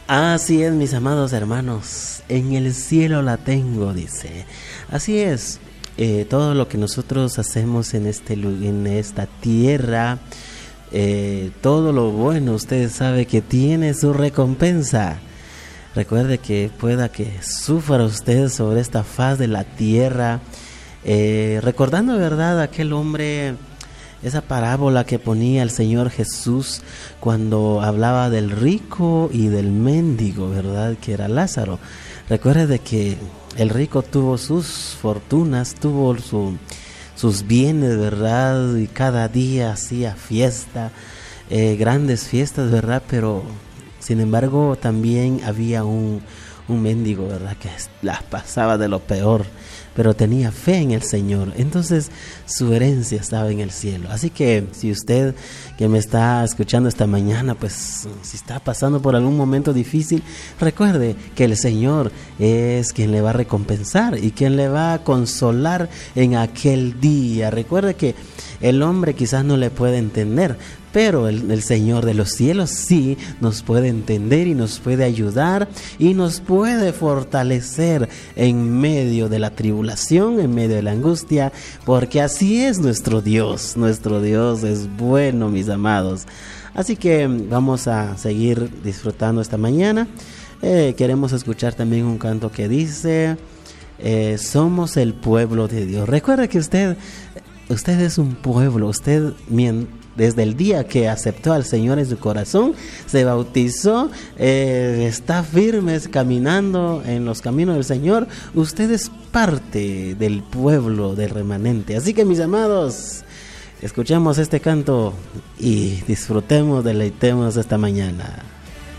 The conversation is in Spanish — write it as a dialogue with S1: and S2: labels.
S1: Así es, mis amados hermanos, en el cielo la tengo, dice. Así es, todo lo que nosotros hacemos en en esta tierra, todo lo bueno, usted sabe que tiene su recompensa. Recuerde que pueda que sufra usted sobre esta faz de la tierra, recordando, ¿verdad?, aquel hombre, esa parábola que ponía el Señor Jesús cuando hablaba del rico y del mendigo, ¿verdad?, que era Lázaro. Recuerde de que el rico tuvo sus fortunas, tuvo sus bienes, ¿verdad?, y cada día hacía fiesta, grandes fiestas, ¿verdad?, pero sin embargo también había un mendigo, ¿verdad?, que las pasaba de lo peor, pero tenía fe en el Señor. Entonces su herencia estaba en el cielo. Así que si usted que me está escuchando esta mañana, pues si está pasando por algún momento difícil, recuerde que el Señor es quien le va a recompensar y quien le va a consolar en aquel día. Recuerde que el hombre quizás no le puede entender, pero el Señor de los cielos sí nos puede entender y nos puede ayudar y nos puede fortalecer en medio de la tribulación, en medio de la angustia, porque así es nuestro Dios. Nuestro Dios es bueno, mis amados. Así que vamos a seguir disfrutando esta mañana. Queremos escuchar también un canto que dice, somos el pueblo de Dios. Recuerda que usted es un pueblo, usted desde el día que aceptó al Señor en su corazón, se bautizó, está firme caminando en los caminos del Señor. Usted es parte del pueblo del remanente. Así que, mis amados, escuchemos este canto y disfrutemos, deleitemos esta mañana.